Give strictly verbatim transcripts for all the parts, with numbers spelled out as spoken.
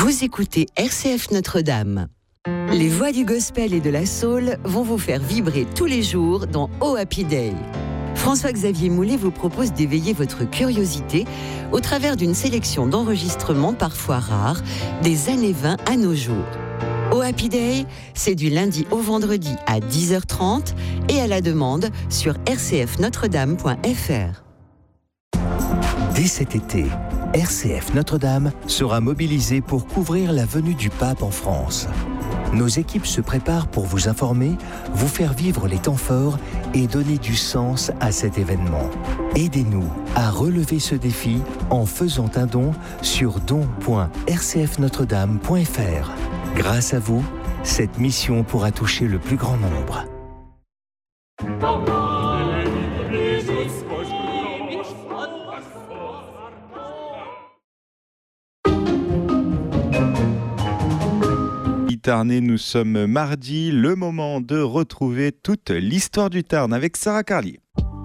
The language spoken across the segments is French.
Vous écoutez R C F Notre-Dame. Les voix du gospel et de la soul vont vous faire vibrer tous les jours dans Oh Happy Day. François-Xavier Moulet vous propose d'éveiller votre curiosité au travers d'une sélection d'enregistrements parfois rares des années vingt à nos jours. Oh Happy Day, c'est du lundi au vendredi à dix heures trente et à la demande sur r c f notre dame point f r. Dès cet été, R C F Notre-Dame sera mobilisée pour couvrir la venue du pape en France. Nos équipes se préparent pour vous informer, vous faire vivre les temps forts et donner du sens à cet événement. Aidez-nous à relever ce défi en faisant un don sur don point r c f notre dame point f r. Grâce à vous, cette mission pourra toucher le plus grand nombre. Tarnais, nous sommes mardi, le moment de retrouver toute l'histoire du Tarn avec Sarah Carlier.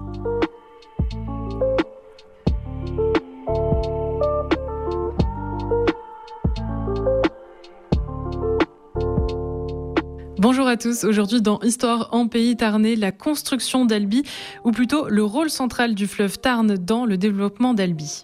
Bonjour à tous, aujourd'hui dans Histoire en pays tarnais, la construction d'Albi, ou plutôt le rôle central du fleuve Tarn dans le développement d'Albi.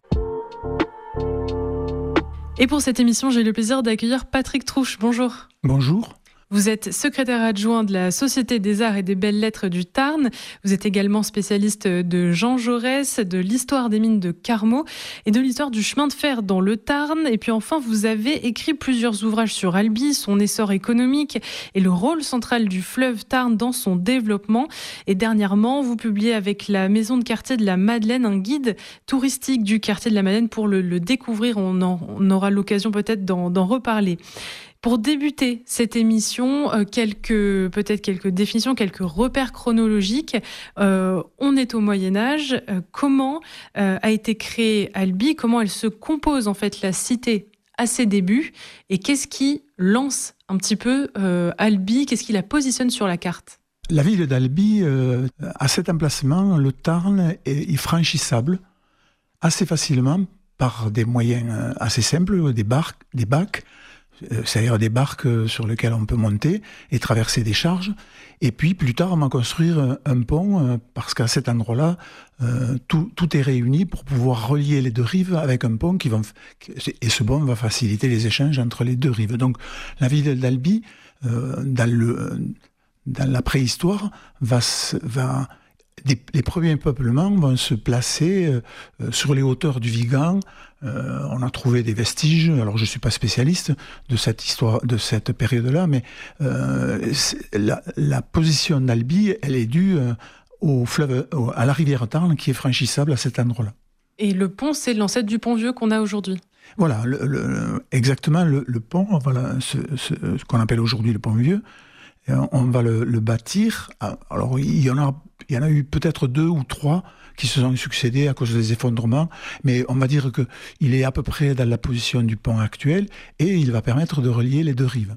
Et pour cette émission, j'ai le plaisir d'accueillir Patrick Trouche. Bonjour. Bonjour. Vous êtes secrétaire adjoint de la Société des Arts et des Belles-Lettres du Tarn. Vous êtes également spécialiste de Jean Jaurès, de l'histoire des mines de Carmaux et de l'histoire du chemin de fer dans le Tarn. Et puis enfin, vous avez écrit plusieurs ouvrages sur Albi, son essor économique et le rôle central du fleuve Tarn dans son développement. Et dernièrement, vous publiez avec la maison de quartier de la Madeleine un guide touristique du quartier de la Madeleine pour le, le découvrir. On, en, on aura l'occasion peut-être d'en, d'en reparler. Pour débuter cette émission, euh, quelques, peut-être quelques définitions, quelques repères chronologiques. Euh, on est au Moyen-Âge. Euh, comment euh, a été créée Albi ? Comment elle se compose en fait la cité à ses débuts ? Et qu'est-ce qui lance un petit peu euh, Albi ? Qu'est-ce qui la positionne sur la carte ? La ville d'Albi, euh, à cet emplacement, le Tarn est infranchissable assez facilement par des moyens assez simples, des barques, des bacs. C'est-à-dire des barques sur lesquelles on peut monter et traverser des charges. Et puis, plus tard, on va construire un pont, parce qu'à cet endroit-là, euh, tout, tout est réuni pour pouvoir relier les deux rives avec un pont qui va... Et ce pont va faciliter les échanges entre les deux rives. Donc, la ville d'Albi, euh, dans, le, dans la préhistoire, va... va Les, les premiers peuplements vont se placer euh, sur les hauteurs du Vigan. Euh, on a trouvé des vestiges. Alors, je ne suis pas spécialiste de cette histoire, de cette période-là, mais euh, la, la position d'Albi, elle est due euh, au fleuve, au, à la rivière Tarn, qui est franchissable à cet endroit-là. Et le pont, c'est l'ancêtre du pont vieux qu'on a aujourd'hui. Voilà, le, le, exactement. Le, le pont, voilà, ce, ce, ce qu'on appelle aujourd'hui le pont vieux, on va le, le bâtir. Alors, il y en a, il y en a eu peut-être deux ou trois qui se sont succédés à cause des effondrements, mais on va dire qu'il est à peu près dans la position du pont actuel et il va permettre de relier les deux rives.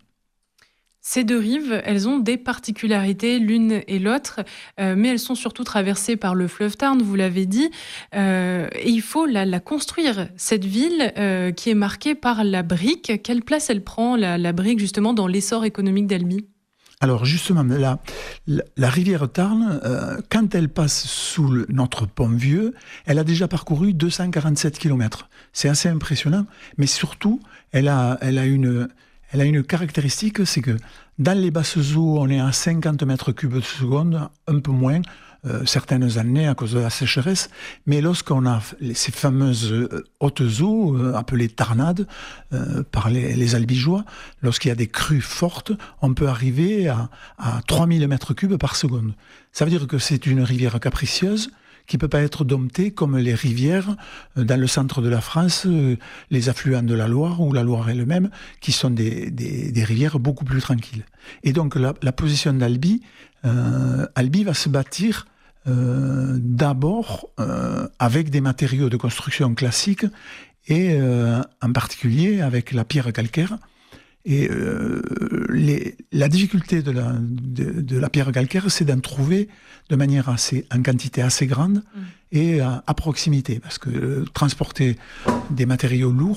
Ces deux rives, elles ont des particularités l'une et l'autre, euh, mais elles sont surtout traversées par le fleuve Tarn, vous l'avez dit, euh, et il faut la, la construire, cette ville euh, qui est marquée par la brique. Quelle place elle prend, la, la brique, justement, dans l'essor économique d'Albi ? Alors justement, la, la, la rivière Tarn, euh, quand elle passe sous le, notre pont vieux, elle a déjà parcouru deux cent quarante-sept kilomètres. C'est assez impressionnant, mais surtout, elle a, elle a, une, elle a une caractéristique, c'est que dans les basses eaux, on est à cinquante mètres cubes de seconde, un peu moins, euh, certaines années à cause de la sécheresse, mais lorsqu'on a ces fameuses euh, hautes eaux, euh, appelées tarnades euh, par les, les albigeois, lorsqu'il y a des crues fortes, on peut arriver à, à trois mille mètres cubes par seconde. Ça veut dire que c'est une rivière capricieuse qui ne peut pas être domptée comme les rivières euh, dans le centre de la France, euh, les affluents de la Loire ou la Loire elle-même, qui sont des, des, des rivières beaucoup plus tranquilles. Et donc la, la position d'Albi, euh, Albi va se bâtir Euh, d'abord euh, avec des matériaux de construction classiques et euh, en particulier avec la pierre calcaire. Et euh, les, la difficulté de la, de, de la pierre calcaire, c'est d'en trouver de manière assez, en quantité assez grande mmh. et à, à proximité. Parce que euh, transporter des matériaux lourds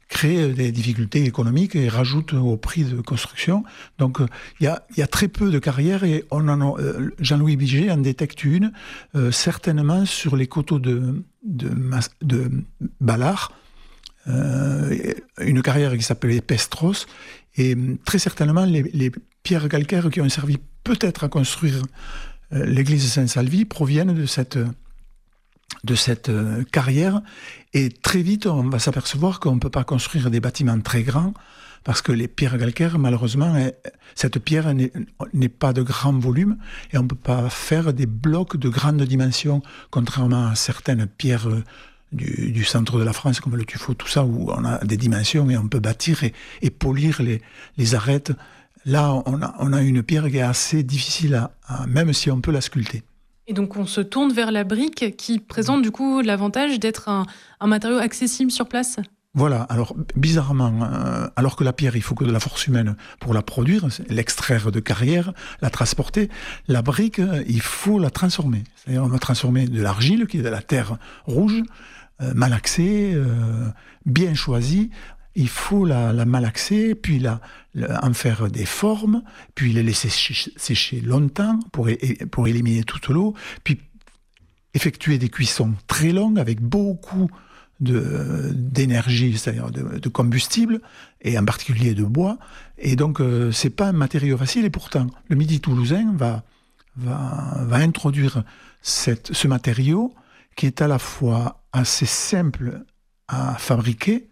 crée des difficultés économiques et rajoute au prix de construction. Donc il euh, y, y a très peu de carrières et on en a, euh, Jean-Louis Biget en détecte une, euh, certainement sur les coteaux de, de, de Ballard, euh, une carrière qui s'appelait Pestros, et très certainement les, les pierres calcaires qui ont servi peut-être à construire euh, l'église de Saint-Salvi proviennent de cette... de cette euh, carrière, et très vite on va s'apercevoir qu'on ne peut pas construire des bâtiments très grands parce que les pierres calcaires, malheureusement, elle, cette pierre n'est, n'est pas de grand volume et on ne peut pas faire des blocs de grande dimension, contrairement à certaines pierres euh, du, du centre de la France comme le tuffeau, tout ça, où on a des dimensions et on peut bâtir et, et polir les, les arêtes. Là, on a, on a une pierre qui est assez difficile à, à, même si on peut la sculpter. Et donc on se tourne vers la brique qui présente du coup l'avantage d'être un, un matériau accessible sur place. Voilà, alors bizarrement, euh, alors que la pierre, il faut que de la force humaine pour la produire, l'extraire de carrière, la transporter, la brique, il faut la transformer. C'est-à-dire on va transformer de l'argile, qui est de la terre rouge, euh, malaxée, euh, bien choisie. Il faut la, la malaxer, puis la, la, en faire des formes, puis les laisser sécher longtemps pour, pour éliminer toute l'eau, puis effectuer des cuissons très longues avec beaucoup de, d'énergie, c'est-à-dire de, de combustible, et en particulier de bois. Et donc, euh, c'est pas un matériau facile, et pourtant, le Midi toulousain va, va, va introduire cette, ce matériau qui est à la fois assez simple à fabriquer,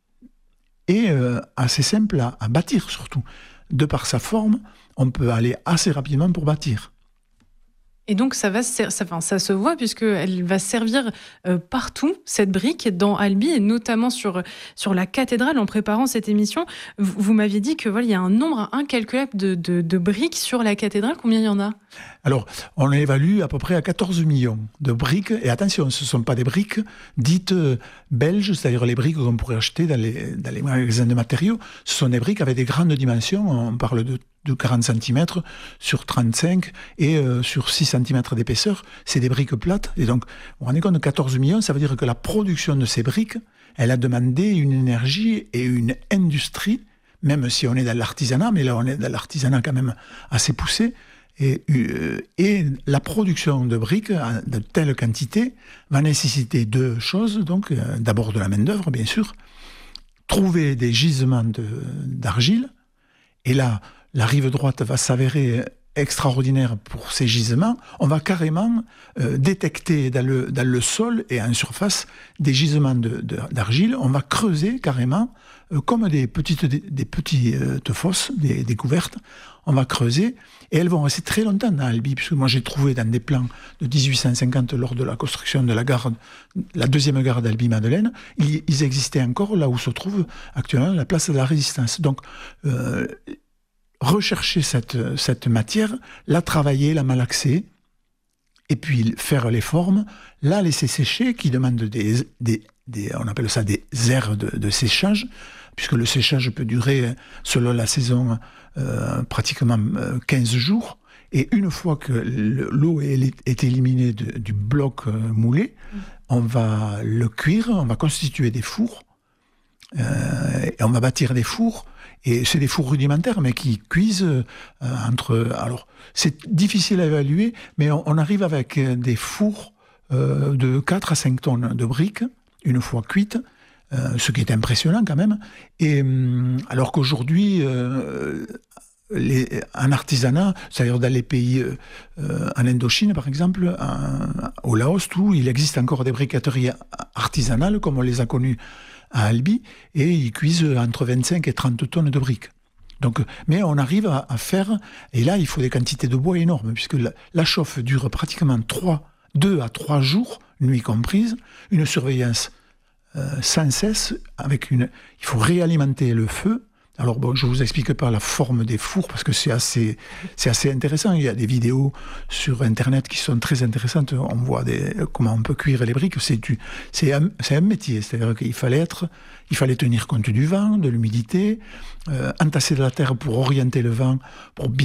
et euh, assez simple à, à bâtir surtout. De par sa forme, on peut aller assez rapidement pour bâtir. Et donc ça, va, ça, enfin, ça se voit puisqu'elle va servir euh, partout, cette brique, dans Albi, et notamment sur, sur la cathédrale. En préparant cette émission, vous, vous m'aviez dit que voilà, il y a un nombre incalculable de, de, de briques sur la cathédrale. Combien il y en a ? Alors, on évalue à peu près à quatorze millions de briques. Et attention, ce ne sont pas des briques dites belges, c'est-à-dire les briques qu'on pourrait acheter dans les, dans les magasins de matériaux. Ce sont des briques avec des grandes dimensions. On parle de, de quarante centimètres sur trente-cinq et euh, sur six centimètres d'épaisseur. C'est des briques plates. Et donc, vous vous rendez compte, de quatorze millions, ça veut dire que la production de ces briques, elle a demandé une énergie et une industrie, même si on est dans l'artisanat, mais là on est dans l'artisanat quand même assez poussé. Et, euh, et la production de briques de telle quantité va nécessiter deux choses. Donc, euh, d'abord de la main-d'œuvre, bien sûr, trouver des gisements de, d'argile. Et là, la rive droite va s'avérer extraordinaire pour ces gisements. On va carrément euh, détecter dans le, dans le sol et en surface des gisements de, de, d'argile. On va creuser carrément euh, comme des petites, des, des petites euh, fosses, des, des couvertes. On va creuser et elles vont rester très longtemps dans Albi, puisque moi j'ai trouvé dans des plans de dix-huit cent cinquante lors de la construction de la gare, la deuxième gare d'Albi-Madeleine, ils, ils existaient encore là où se trouve actuellement la place de la Résistance. Donc, euh, rechercher cette, cette matière, la travailler, la malaxer, et puis faire les formes, la laisser sécher, qui demande des, des, des on appelle ça des aires de, de séchage, puisque le séchage peut durer, selon la saison, euh, pratiquement quinze jours. Et une fois que l'eau est éliminée de, du bloc euh, moulé, mmh. on va le cuire, on va constituer des fours, euh, et on va bâtir des fours. Et c'est des fours rudimentaires, mais qui cuisent euh, entre... Alors, c'est difficile à évaluer, mais on, on arrive avec des fours euh, de quatre à cinq tonnes de briques, une fois cuites, euh, ce qui est impressionnant quand même. Et euh, alors qu'aujourd'hui, euh, les, en artisanat, c'est-à-dire dans les pays, euh, en Indochine par exemple, en, au Laos, tout, il existe encore des briqueteries artisanales, comme on les a connues à Albi, et ils cuisent entre vingt-cinq et trente tonnes de briques. Donc, mais on arrive à, à faire, et là il faut des quantités de bois énormes, puisque la, la chauffe dure pratiquement trois, deux à trois jours, nuit comprise, une surveillance euh, sans cesse, avec une, il faut réalimenter le feu. Alors bon, je ne vous explique pas la forme des fours, parce que c'est assez, c'est assez intéressant. Il y a des vidéos sur Internet qui sont très intéressantes. On voit des, comment on peut cuire les briques. C'est, du, c'est, un, c'est un métier. C'est-à-dire qu'il fallait, être, il fallait tenir compte du vent, de l'humidité, euh, entasser de la terre pour orienter le vent, pour bien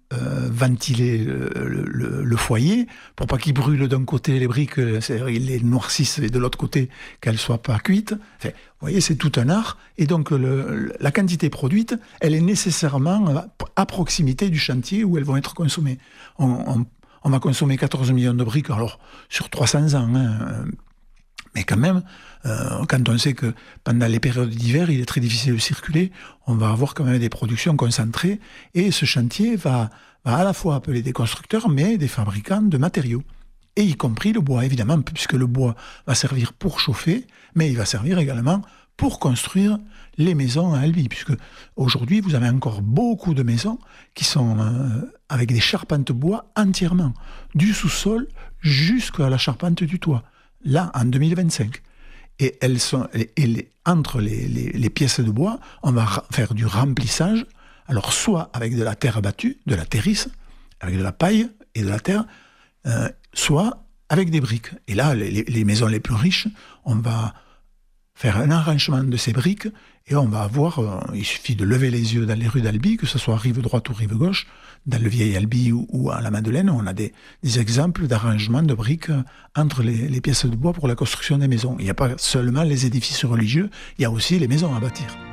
euh, ventiler le, le, le foyer, pour pas qu'il brûle d'un côté les briques, c'est-à-dire ils les noircissent, et de l'autre côté qu'elles soient pas cuites. Enfin, vous voyez, c'est tout un art. Et donc le, la quantité produite, elle est nécessairement à proximité du chantier où elles vont être consommées. On, on, on va consommer quatorze millions de briques, alors sur trois cents ans, hein, mais quand même, euh, quand on sait que pendant les périodes d'hiver, il est très difficile de circuler, on va avoir quand même des productions concentrées, et ce chantier va, va à la fois appeler des constructeurs, mais des fabricants de matériaux, et y compris le bois, évidemment, puisque le bois va servir pour chauffer, mais il va servir également pour construire les maisons à Albi, puisque aujourd'hui, vous avez encore beaucoup de maisons qui sont euh, avec des charpentes bois entièrement, du sous-sol jusqu'à la charpente du toit. Là, en deux mille vingt-cinq. Et, elles sont, et les, entre les, les, les pièces de bois, on va ra- faire du remplissage, alors soit avec de la terre battue, de la terrisse, avec de la paille et de la terre, euh, soit avec des briques. Et là, les, les maisons les plus riches, on va faire un arrangement de ces briques, et on va avoir, euh, il suffit de lever les yeux dans les rues d'Albi, que ce soit rive droite ou rive gauche, dans le vieil Albi ou, ou à la Madeleine, on a des, des exemples d'arrangement de briques entre les, les pièces de bois pour la construction des maisons. Il n'y a pas seulement les édifices religieux, il y a aussi les maisons à bâtir.